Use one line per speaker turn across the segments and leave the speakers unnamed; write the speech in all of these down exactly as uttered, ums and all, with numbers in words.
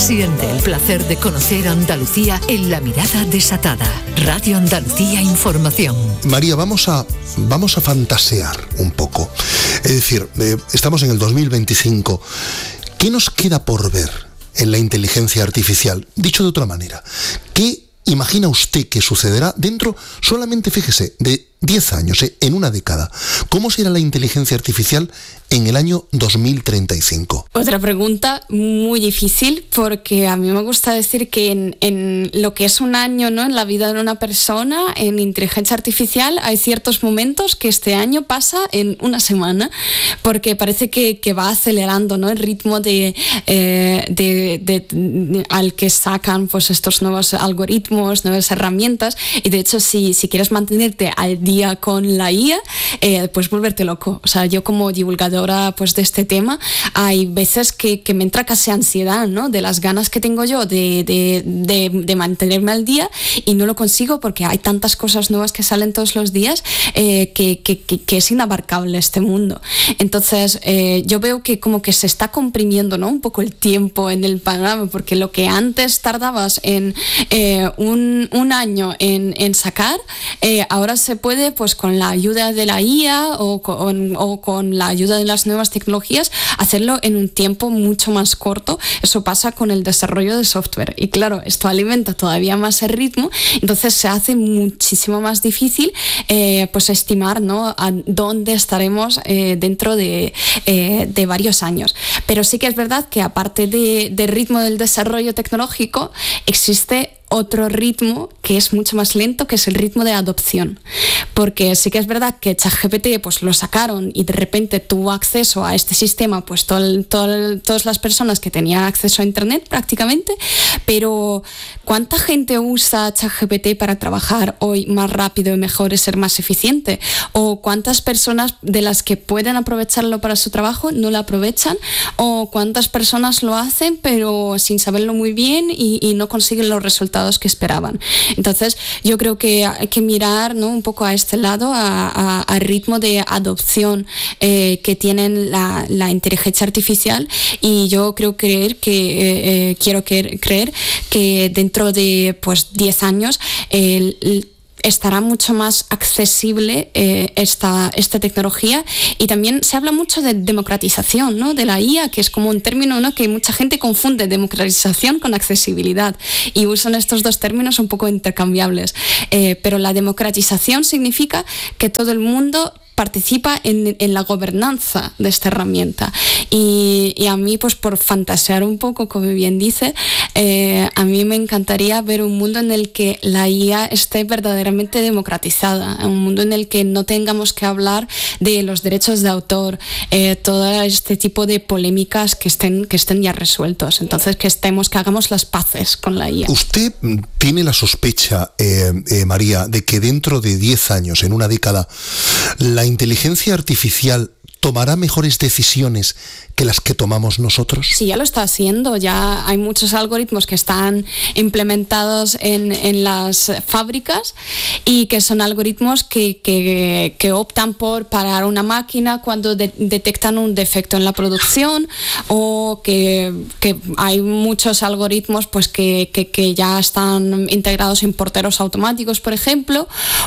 Siente el placer de conocer Andalucía en La Mirada Desatada. Radio Andalucía Información.
María, vamos a, vamos a fantasear un poco. Es decir, eh, estamos en el dos mil veinticinco. ¿Qué nos queda por ver en la inteligencia artificial? Dicho de otra manera, ¿qué imagina usted que sucederá dentro, solamente fíjese, de diez años, eh, en una década? ¿Cómo será la inteligencia artificial en el año dos mil treinta y cinco?
Otra pregunta muy difícil, porque a mí me gusta decir que en, en lo que es un año, ¿no?, en la vida de una persona, en inteligencia artificial, hay ciertos momentos que este año pasa en una semana, porque parece que, que va acelerando, ¿no?, el ritmo de, eh, de, de, de, al que sacan pues estos nuevos algoritmos, nuevas herramientas, y de hecho si, si quieres mantenerte al día con la I A, eh, pues volverte loco. O sea, yo como divulgadora pues de este tema, hay veces que, que me entra casi ansiedad, ¿no?, de las ganas que tengo yo de, de, de, de mantenerme al día, y no lo consigo porque hay tantas cosas nuevas que salen todos los días, eh, que, que, que, que es inabarcable este mundo. Entonces eh, yo veo que como que se está comprimiendo, ¿no?, un poco el tiempo en el panorama, porque lo que antes tardabas en eh, un, un año en, en sacar, eh, ahora se puede pues con la ayuda de la I A o con, o con la ayuda de las nuevas tecnologías hacerlo en un tiempo mucho más corto. Eso pasa con el desarrollo de software, y claro, esto alimenta todavía más el ritmo, entonces se hace muchísimo más difícil eh, pues estimar, ¿no?, a dónde estaremos eh, dentro de, eh, de varios años. Pero sí que es verdad que aparte de, del ritmo del desarrollo tecnológico, existe otro ritmo que es mucho más lento, que es el ritmo de adopción. Porque sí que es verdad que ChatGPT pues lo sacaron y de repente tuvo acceso a este sistema pues todo, todo, todas las personas que tenían acceso a internet prácticamente, pero ¿cuánta gente usa ChatGPT para trabajar hoy más rápido y mejor y ser más eficiente? ¿O cuántas personas de las que pueden aprovecharlo para su trabajo no lo aprovechan? ¿O cuántas personas lo hacen pero sin saberlo muy bien y, y no consiguen los resultados que esperaban? Entonces yo creo que hay que mirar, ¿no?, un poco a este lado, al ritmo de adopción eh, que tienen la, la inteligencia artificial, y yo creo creer que eh, eh, quiero que, creer que dentro de pues diez años el, el estará mucho más accesible eh, esta, esta tecnología. Y también se habla mucho de democratización, ¿no?, de la I A, que es como un término, ¿no?, que mucha gente confunde democratización con accesibilidad y usan estos dos términos un poco intercambiables, eh, pero la democratización significa que todo el mundo participa en, en la gobernanza de esta herramienta, y, y a mí pues por fantasear un poco, como bien dice, eh, a mí me encantaría ver un mundo en el que la I A esté verdaderamente democratizada, un mundo en el que no tengamos que hablar de los derechos de autor, eh, todo este tipo de polémicas que estén, que estén ya resueltos. Entonces que estemos, que hagamos las paces con la I A.
¿Usted tiene la sospecha, eh, eh, María, de que dentro de diez años, en una década, la inteligencia artificial tomará mejores decisiones que las que tomamos nosotros?
Sí, ya lo está haciendo. Ya hay muchos algoritmos que están implementados en, en las fábricas, y que son algoritmos que, que, que optan por parar una máquina cuando de, detectan un defecto en la producción, o que, que hay muchos algoritmos pues que, que, que ya están integrados en porteros automáticos, por ejemplo,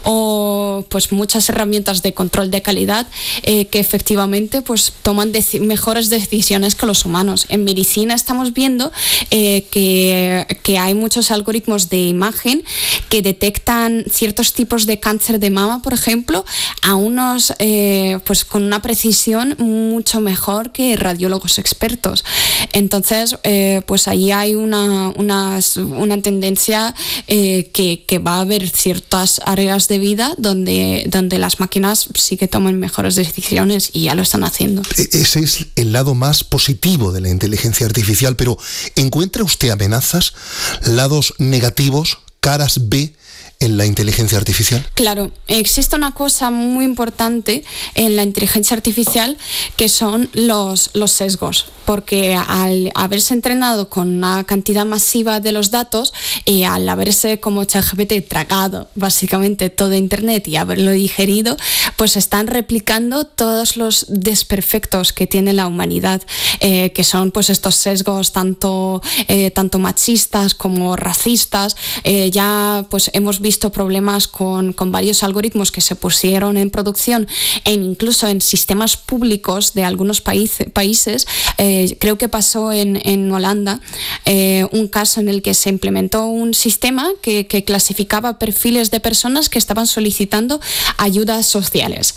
o pues muchas herramientas de control de calidad eh, que efectivamente pues toman deci- mejores decisiones que los humanos. En medicina estamos viendo eh, que, que hay muchos algoritmos de imagen que detectan ciertos tipos de cáncer de mama, por ejemplo, a unos eh, pues con una precisión mucho mejor que radiólogos expertos. Entonces eh, pues ahí hay una, una, una tendencia eh, que, que va a haber ciertas áreas de vida donde, donde las máquinas sí que toman mejores decisiones, y ya lo están haciendo.
Ese es el lado más positivo de la inteligencia artificial, pero ¿encuentra usted amenazas, lados negativos, caras B en la inteligencia artificial?
Claro, existe una cosa muy importante en la inteligencia artificial que son los, los sesgos, porque al haberse entrenado con una cantidad masiva de los datos y al haberse como ChatGPT tragado básicamente todo Internet y haberlo digerido, pues están replicando todos los desperfectos que tiene la humanidad, eh, que son pues estos sesgos tanto, eh, tanto machistas como racistas. Eh, ya pues hemos visto problemas con, con varios algoritmos que se pusieron en producción en incluso en sistemas públicos de algunos país, países. Eh, creo que pasó en, en Holanda eh, un caso en el que se implementó un sistema que, que clasificaba perfiles de personas que estaban solicitando ayudas sociales.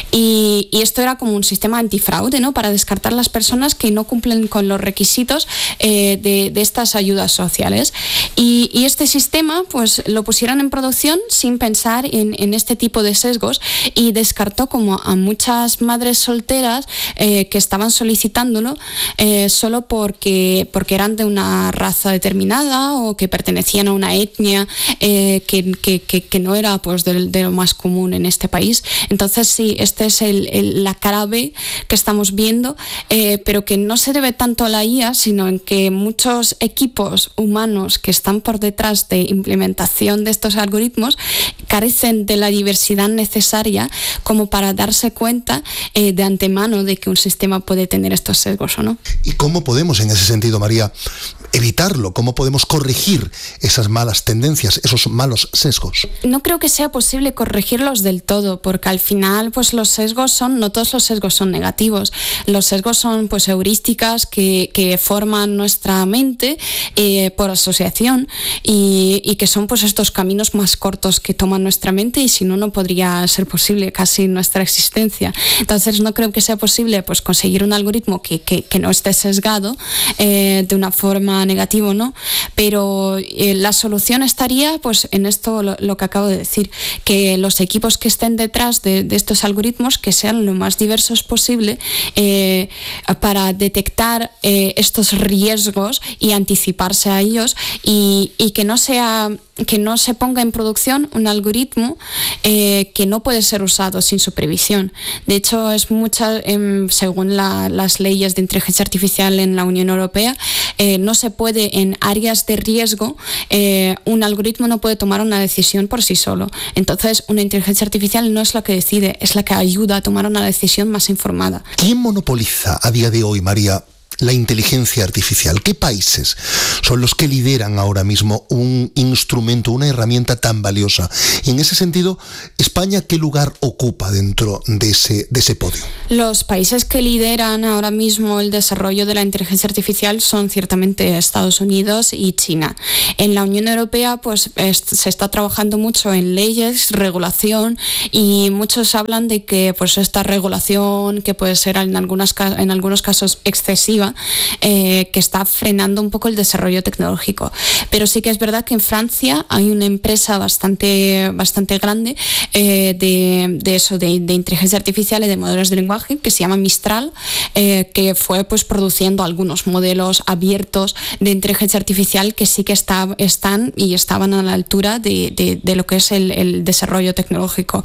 Y, y esto era como un sistema antifraude, ¿no? Para descartar las personas que no cumplen con los requisitos eh, de, de estas ayudas sociales. Y, y este sistema pues lo pusieron en producción sin pensar en, en este tipo de sesgos y descartó como a muchas madres solteras eh, que estaban solicitándolo eh, solo porque, porque eran de una raza determinada o que pertenecían a una etnia eh, que, que, que, que no era pues de, de lo más común en este país. Entonces sí, esta es el, el, la cara B que estamos viendo, eh, pero que no se debe tanto a la I A, sino en que muchos equipos humanos que están por detrás de implementación de estos algoritmos carecen de la diversidad necesaria como para darse cuenta eh, de antemano de que un sistema puede tener estos sesgos o no.
¿Y cómo podemos, en ese sentido, María, evitarlo? ¿Cómo podemos corregir esas malas tendencias, esos malos sesgos?
No creo que sea posible corregirlos del todo, porque al final pues los sesgos son, no todos los sesgos son negativos. Los sesgos son pues heurísticas que, que forman nuestra mente eh, por asociación y, y que son pues estos caminos más cortos que toman nuestra mente, y si no, no podría ser posible casi nuestra existencia. Entonces no creo que sea posible pues conseguir un algoritmo que, que, que no esté sesgado eh, de una forma negativa, ¿no? Pero eh, la solución estaría pues en esto lo, lo que acabo de decir, que los equipos que estén detrás de, de estos algoritmos que sean lo más diversos posible eh, para detectar eh, estos riesgos y anticiparse a ellos, y, y que no sea que no se ponga en producción un algoritmo eh, que no puede ser usado sin supervisión. De hecho, es mucha, eh, según la, las leyes de inteligencia artificial en la Unión Europea, eh, no se puede en áreas de riesgo, eh, un algoritmo no puede tomar una decisión por sí solo. Entonces, una inteligencia artificial no es la que decide, es la que ayuda a tomar una decisión más informada.
¿Quién monopoliza a día de hoy, María, la inteligencia artificial? ¿Qué países son los que lideran ahora mismo un instrumento, una herramienta tan valiosa? Y en ese sentido, España, ¿qué lugar ocupa dentro de ese, de ese podio?
Los países que lideran ahora mismo el desarrollo de la inteligencia artificial son ciertamente Estados Unidos y China. En la Unión Europea pues es, se está trabajando mucho en leyes, regulación, y muchos hablan de que pues esta regulación, que puede ser en, algunas, en algunos casos excesiva, Eh, que está frenando un poco el desarrollo tecnológico. Pero sí que es verdad que en Francia hay una empresa bastante, bastante grande eh, de, de eso, de, de inteligencia artificial y de modelos de lenguaje, que se llama Mistral, eh, que fue pues produciendo algunos modelos abiertos de inteligencia artificial que sí que está, están y estaban a la altura de, de, de lo que es el, el desarrollo tecnológico.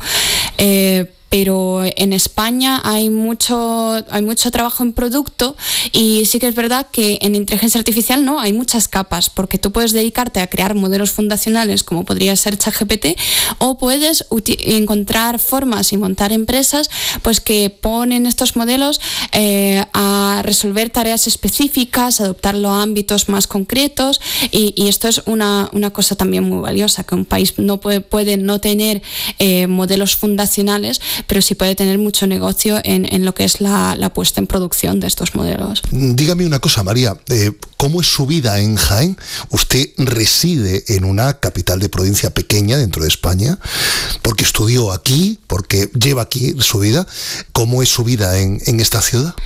Eh, pero en España hay mucho, hay mucho trabajo en producto, y sí que es verdad que en inteligencia artificial no hay muchas capas, porque tú puedes dedicarte a crear modelos fundacionales como podría ser ChatGPT, o puedes encontrar formas y montar empresas pues que ponen estos modelos eh, a resolver tareas específicas, adoptarlo a ámbitos más concretos, y, y esto es una, una cosa también muy valiosa, que un país no puede, puede no tener eh, modelos fundacionales, pero sí puede tener mucho negocio en, en lo que es la, la puesta en producción de estos modelos.
Dígame una cosa, María, eh, ¿cómo es su vida en Jaén? Usted reside en una capital de provincia pequeña dentro de España, porque estudió aquí, porque lleva aquí su vida. ¿Cómo es su vida en, en esta ciudad?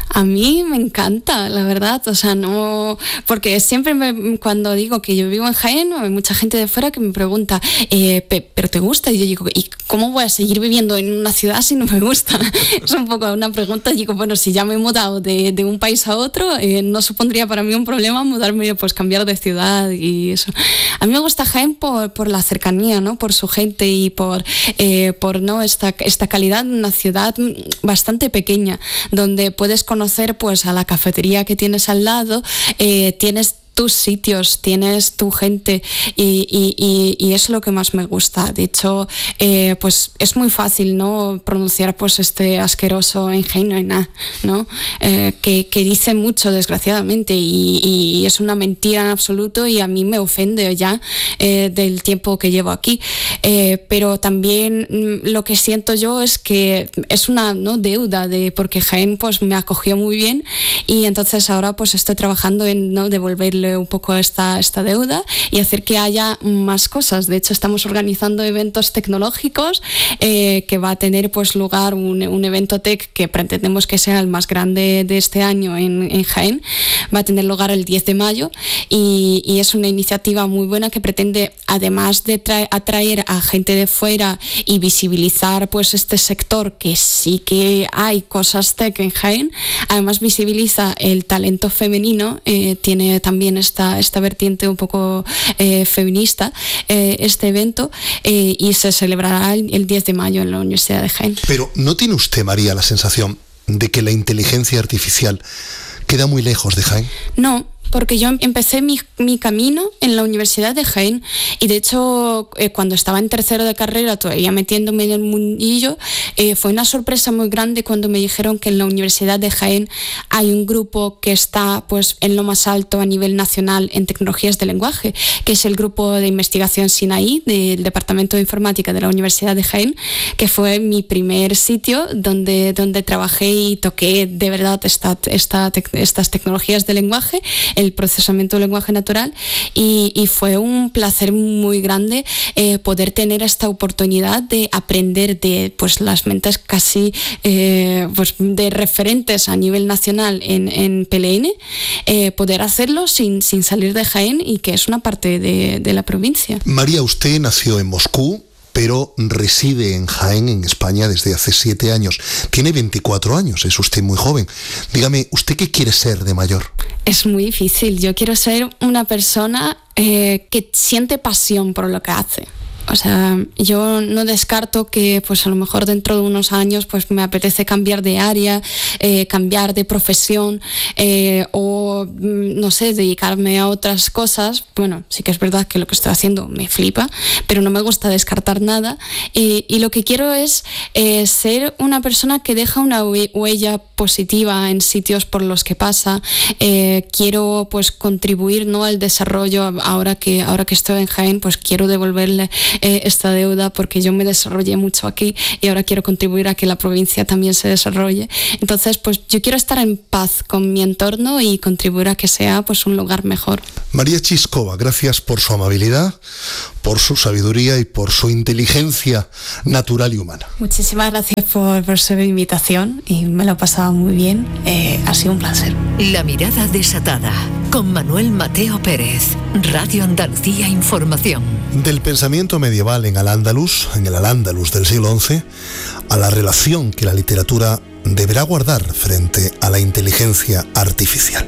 A mí me encanta, la verdad, o sea, no, porque siempre me, cuando digo que yo vivo en Jaén, hay mucha gente de fuera que me pregunta, eh, ¿pero te gusta? Y yo digo, ¿y cómo voy a seguir viviendo en una ciudad si no me gusta? Es un poco una pregunta, y digo, bueno, si ya me he mudado de, de un país a otro, eh, no supondría para mí un problema mudarme, pues cambiar de ciudad y eso. A mí me gusta Jaén por, por la cercanía, ¿no? Por su gente y por, eh, por ¿no? esta, esta calidad, una ciudad bastante pequeña, donde puedes conocer pues a la cafetería que tienes al lado, eh, tienes tus sitios, tienes tu gente y, y, y, y eso es lo que más me gusta. De hecho, eh, pues es muy fácil, ¿no? Pronunciar pues este asqueroso en Jaén no hay nada, ¿no? Eh, que, que dice mucho, desgraciadamente, y, y es una mentira en absoluto, y a mí me ofende ya eh, del tiempo que llevo aquí. Eh, pero también mm, lo que siento yo es que es una, ¿no? deuda, de, porque Jaén pues me acogió muy bien, y entonces ahora pues estoy trabajando en, ¿no? devolverle un poco esta, esta deuda y hacer que haya más cosas. De hecho, estamos organizando eventos tecnológicos, eh, que va a tener pues lugar un, un evento tech que pretendemos que sea el más grande de este año en, en Jaén. Va a tener lugar el diez de mayo, y, y es una iniciativa muy buena que pretende, además de traer, atraer a gente de fuera y visibilizar pues este sector, que sí que hay cosas tech en Jaén, además visibiliza el talento femenino, eh, tiene también esta, esta vertiente un poco eh, feminista, eh, este evento, eh, y se celebrará el, el diez de mayo en la Universidad de Jaén.
Pero ¿no tiene usted, María, la sensación de que la inteligencia artificial queda muy lejos de Jaén?
No, porque yo empecé mi, mi camino en la Universidad de Jaén, y de hecho eh, cuando estaba en tercero de carrera, todavía metiéndome en el mundillo, eh, fue una sorpresa muy grande cuando me dijeron que en la Universidad de Jaén hay un grupo que está pues en lo más alto a nivel nacional en tecnologías de lenguaje, que es el grupo de investigación SINAI del Departamento de Informática de la Universidad de Jaén, que fue mi primer sitio donde, donde trabajé y toqué de verdad esta, esta, estas tecnologías de lenguaje, el procesamiento del lenguaje natural, y, y fue un placer muy grande eh, poder tener esta oportunidad de aprender de pues las mentes casi eh, pues, de referentes a nivel nacional en, en P L N, eh, poder hacerlo sin, sin salir de Jaén, y que es una parte de, de la provincia.
María, usted nació en Moscú, pero reside en Jaén, en España, desde hace siete años. Tiene veinticuatro años, es usted muy joven. Dígame, ¿usted qué quiere ser de mayor?
Es muy difícil. Yo quiero ser una persona eh, que siente pasión por lo que hace. O sea, yo no descarto que pues a lo mejor dentro de unos años pues me apetece cambiar de área, eh, cambiar de profesión, eh, o no sé, dedicarme a otras cosas. Bueno, sí que es verdad que lo que estoy haciendo me flipa, pero no me gusta descartar nada, eh, y lo que quiero es eh, ser una persona que deja una huella positiva en sitios por los que pasa. Eh, quiero pues contribuir, ¿no?, al desarrollo. Ahora que, ahora que estoy en Jaén, pues quiero devolverle Eh, esta deuda, porque yo me desarrollé mucho aquí y ahora quiero contribuir a que la provincia también se desarrolle. Entonces, pues yo quiero estar en paz con mi entorno y contribuir a que sea pues un lugar mejor.
María Chiskova, gracias por su amabilidad, por su sabiduría y por su inteligencia natural y humana.
Muchísimas gracias por, por su invitación, y me lo he pasado muy bien. Eh, ha sido un placer.
La mirada desatada, con Manuel Mateo Pérez, Radio Andalucía Información.
Del pensamiento medieval en Al-Ándalus, en el Al-Ándalus del siglo once, a la relación que la literatura deberá guardar frente a la inteligencia artificial.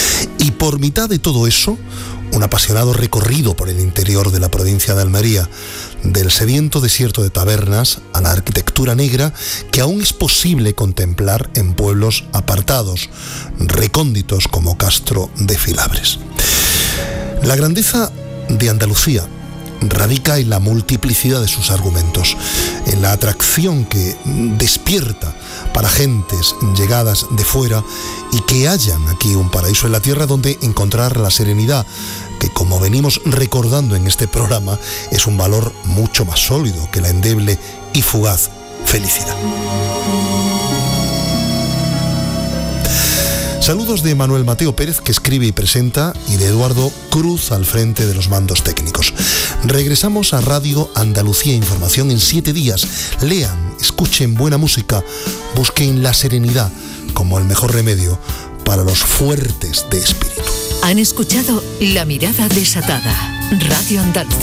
Y por mitad de todo eso, un apasionado recorrido por el interior de la provincia de Almería, del sediento desierto de tabernas a la arquitectura negra que aún es posible contemplar en pueblos apartados, recónditos como Castro de Filabres. La grandeza de Andalucía radica en la multiplicidad de sus argumentos, en la atracción que despierta para gentes llegadas de fuera y que hallan aquí un paraíso en la tierra donde encontrar la serenidad, que, como venimos recordando en este programa, es un valor mucho más sólido que la endeble y fugaz felicidad. Saludos de Manuel Mateo Pérez, que escribe y presenta, y de Eduardo Cruz al frente de los mandos técnicos. Regresamos a Radio Andalucía Información en siete días. Lean, escuchen buena música, busquen la serenidad, como el mejor remedio para los fuertes de espíritu.
Han escuchado La Mirada Desatada, Radio Andalucía.